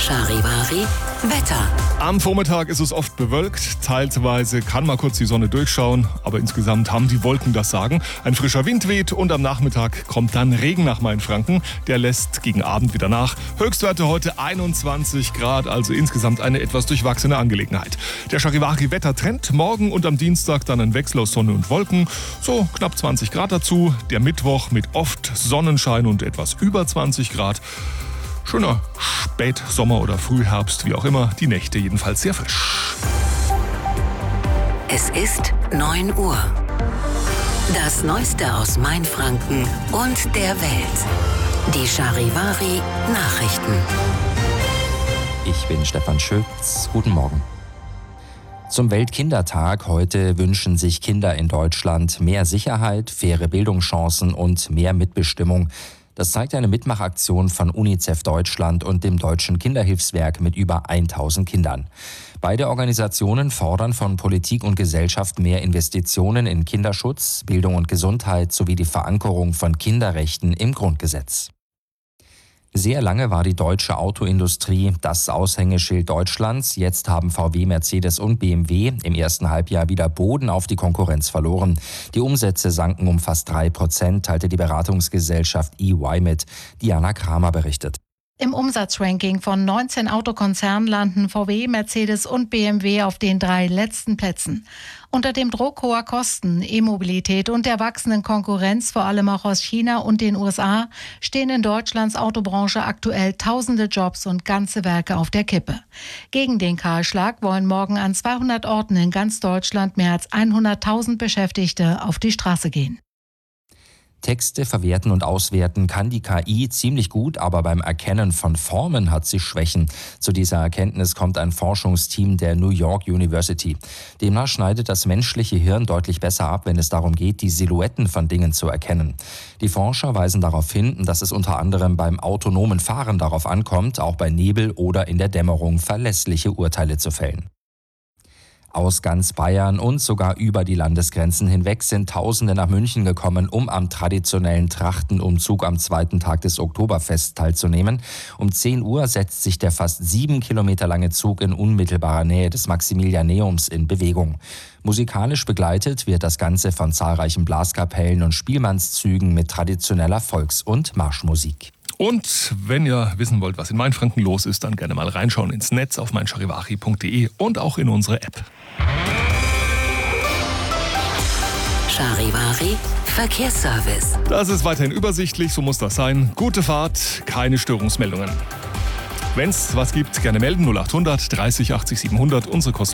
Charivari Wetter. Am Vormittag ist es oft bewölkt, teilweise kann mal kurz die Sonne durchschauen, aber insgesamt haben die Wolken das Sagen. Ein frischer Wind weht und am Nachmittag kommt dann Regen nach Mainfranken. Der lässt gegen Abend wieder nach. Höchstwerte heute 21 Grad, also insgesamt eine etwas durchwachsene Angelegenheit. Der Charivari-Wettertrend, morgen und am Dienstag dann ein Wechsel aus Sonne und Wolken, so knapp 20 Grad dazu. Der Mittwoch mit oft Sonnenschein und etwas über 20 Grad. Schöner Spätsommer oder Frühherbst, wie auch immer, die Nächte jedenfalls sehr frisch. Es ist 9 Uhr. Das Neueste aus Mainfranken und der Welt. Die Charivari Nachrichten. Ich bin Stefan Schütz. Guten Morgen. Zum Weltkindertag heute wünschen sich Kinder in Deutschland mehr Sicherheit, faire Bildungschancen und mehr Mitbestimmung. Das zeigt eine Mitmachaktion von UNICEF Deutschland und dem Deutschen Kinderhilfswerk mit über 1000 Kindern. Beide Organisationen fordern von Politik und Gesellschaft mehr Investitionen in Kinderschutz, Bildung und Gesundheit sowie die Verankerung von Kinderrechten im Grundgesetz. Sehr lange war die deutsche Autoindustrie das Aushängeschild Deutschlands. Jetzt haben VW, Mercedes und BMW im ersten Halbjahr wieder Boden auf die Konkurrenz verloren. Die Umsätze sanken um fast 3%, teilte die Beratungsgesellschaft EY mit. Diana Kramer berichtet. Im Umsatzranking von 19 Autokonzernen landen VW, Mercedes und BMW auf den 3 letzten Plätzen. Unter dem Druck hoher Kosten, E-Mobilität und der wachsenden Konkurrenz, vor allem auch aus China und den USA, stehen in Deutschlands Autobranche aktuell tausende Jobs und ganze Werke auf der Kippe. Gegen den Kahlschlag wollen morgen an 200 Orten in ganz Deutschland mehr als 100.000 Beschäftigte auf die Straße gehen. Texte verwerten und auswerten kann die KI ziemlich gut, aber beim Erkennen von Formen hat sie Schwächen. Zu dieser Erkenntnis kommt ein Forschungsteam der New York University. Demnach schneidet das menschliche Hirn deutlich besser ab, wenn es darum geht, die Silhouetten von Dingen zu erkennen. Die Forscher weisen darauf hin, dass es unter anderem beim autonomen Fahren darauf ankommt, auch bei Nebel oder in der Dämmerung verlässliche Urteile zu fällen. Aus ganz Bayern und sogar über die Landesgrenzen hinweg sind Tausende nach München gekommen, um am traditionellen Trachtenumzug am zweiten Tag des Oktoberfests teilzunehmen. Um 10 Uhr setzt sich der fast 7 Kilometer lange Zug in unmittelbarer Nähe des Maximilianeums in Bewegung. Musikalisch begleitet wird das Ganze von zahlreichen Blaskapellen und Spielmannszügen mit traditioneller Volks- und Marschmusik. Und wenn ihr wissen wollt, was in Mainfranken los ist, dann gerne mal reinschauen ins Netz auf meincharivari.de und auch in unsere App. Charivari Verkehrsservice. Das ist weiterhin übersichtlich, so muss das sein. Gute Fahrt, keine Störungsmeldungen. Wenn es was gibt, gerne melden. 0800 30 80 700, unsere